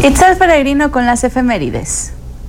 Itzel Peregrino con las efemérides.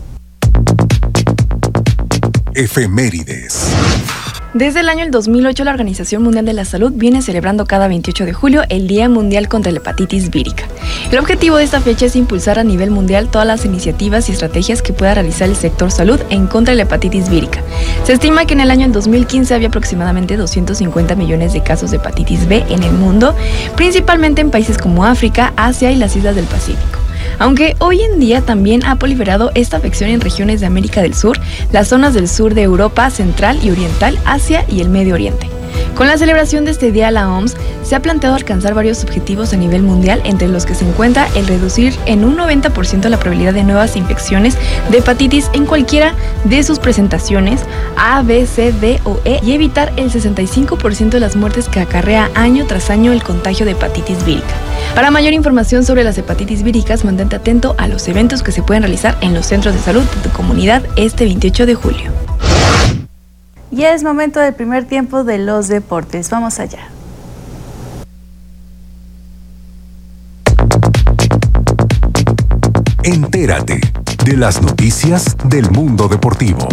Efemérides. Desde el año 2008, la Organización Mundial de la Salud viene celebrando cada 28 de julio el Día Mundial contra la Hepatitis Vírica. El objetivo de esta fecha es impulsar a nivel mundial todas las iniciativas y estrategias que pueda realizar el sector salud en contra de la hepatitis vírica. Se estima que en el año 2015 había aproximadamente 250 millones de casos de hepatitis B en el mundo, principalmente en países como África, Asia y las islas del Pacífico. Aunque hoy en día también ha proliferado esta afección en regiones de América del Sur, las zonas del sur de Europa, Central y Oriental, Asia y el Medio Oriente. Con la celebración de este día, la OMS se ha planteado alcanzar varios objetivos a nivel mundial, entre los que se encuentra el reducir en un 90% la probabilidad de nuevas infecciones de hepatitis en cualquiera de sus presentaciones A, B, C, D o E y evitar el 65% de las muertes que acarrea año tras año el contagio de hepatitis vírica. Para mayor información sobre las hepatitis víricas, mantente atento a los eventos que se pueden realizar en los centros de salud de tu comunidad este 28 de julio. Ya es momento del primer tiempo de los deportes. Vamos allá. Entérate de las noticias del mundo deportivo.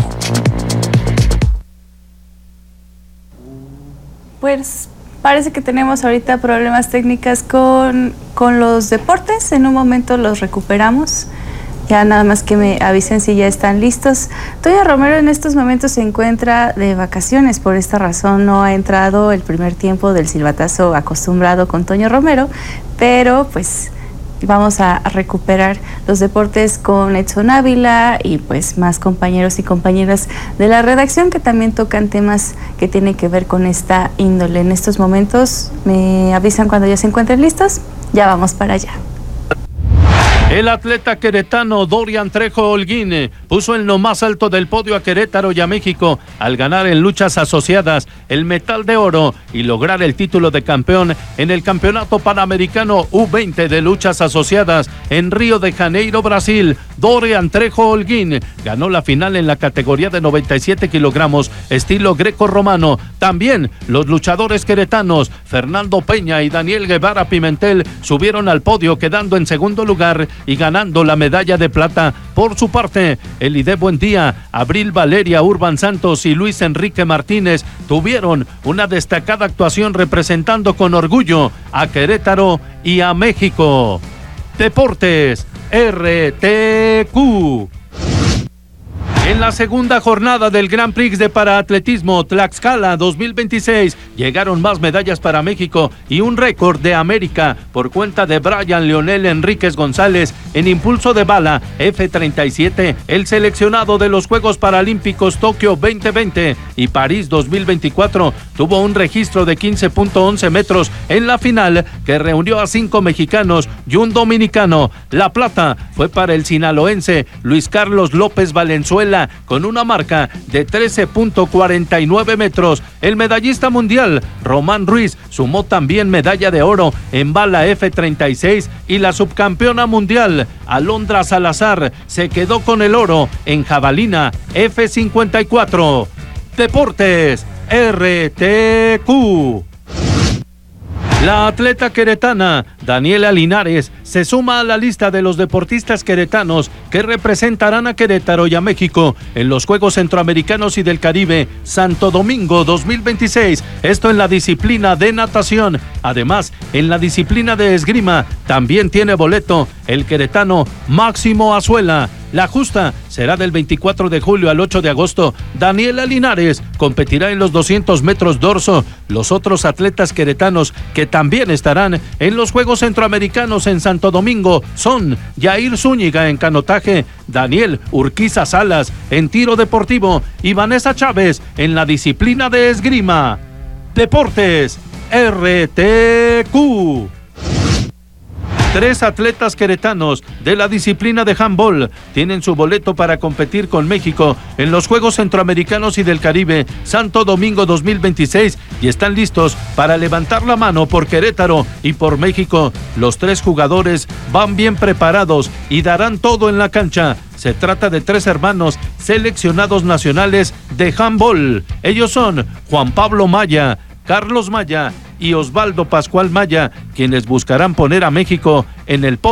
Pues parece que tenemos ahorita problemas técnicos con los deportes. En un momento los recuperamos. Ya nada más que me avisen si ya están listos. Toño Romero en estos momentos se encuentra de vacaciones, por esta razón no ha entrado el primer tiempo del silbatazo acostumbrado con Toño Romero, pero pues vamos a recuperar los deportes con Edson Ávila y pues más compañeros y compañeras de la redacción que también tocan temas que tienen que ver con esta índole. En estos momentos me avisan cuando ya se encuentren listos, ya vamos para allá. El atleta queretano Dorian Trejo Holguín puso en lo más alto del podio a Querétaro y a México al ganar en luchas asociadas el medal de oro y lograr el título de campeón en el Campeonato Panamericano U20 de luchas asociadas en Río de Janeiro, Brasil. Dorian Trejo Holguín ganó la final en la categoría de 97 kilogramos estilo greco-romano. También los luchadores queretanos Fernando Peña y Daniel Guevara Pimentel subieron al podio, quedando en segundo lugar y ganando la medalla de plata. Por su parte, Elide Buendía, Abril Valeria Urban Santos y Luis Enrique Martínez tuvieron una destacada actuación representando con orgullo a Querétaro y a México. Deportes RTQ. En la segunda jornada del Grand Prix de Paraatletismo Tlaxcala 2026 llegaron más medallas para México y un récord de América por cuenta de Brian Leonel Enríquez González en impulso de bala F-37. El seleccionado de los Juegos Paralímpicos Tokio 2020 y París 2024 tuvo un registro de 15.11 metros en la final que reunió a 5 mexicanos y un dominicano. La plata fue para el sinaloense Luis Carlos López Valenzuela con una marca de 13.49 metros. El medallista mundial Román Ruiz sumó también medalla de oro en bala F-36 y la subcampeona mundial Alondra Salazar se quedó con el oro en jabalina F-54. Deportes RTQ. La atleta queretana Daniela Linares se suma a la lista de los deportistas queretanos que representarán a Querétaro y a México en los Juegos Centroamericanos y del Caribe Santo Domingo 2026. Esto en la disciplina de natación. Además, en la disciplina de esgrima también tiene boleto el queretano Máximo Azuela. La justa será del 24 de julio al 8 de agosto. Daniela Linares competirá en los 200 metros dorso. Los otros atletas queretanos que también estarán en los Juegos Centroamericanos en Santo Domingo son Yair Zúñiga en canotaje, Daniel Urquiza Salas en tiro deportivo y Vanessa Chávez en la disciplina de esgrima. Deportes RTQ. 3 atletas queretanos de la disciplina de handball tienen su boleto para competir con México en los Juegos Centroamericanos y del Caribe Santo Domingo 2026 y están listos para levantar la mano por Querétaro y por México. Los 3 jugadores van bien preparados y darán todo en la cancha. Se trata de 3 hermanos seleccionados nacionales de handball. Ellos son Juan Pablo Maya, Carlos Maya y Osvaldo Pascual Maya, quienes buscarán poner a México en el